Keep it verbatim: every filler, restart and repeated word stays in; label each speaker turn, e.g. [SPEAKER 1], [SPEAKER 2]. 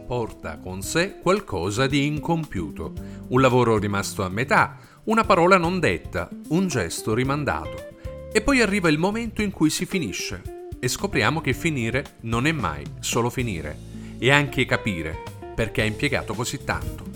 [SPEAKER 1] porta con sé qualcosa di incompiuto, un lavoro rimasto a metà, una parola non detta, un gesto rimandato. E poi arriva il momento in cui si finisce e scopriamo che finire non è mai solo finire, e anche capire perché ha impiegato così tanto.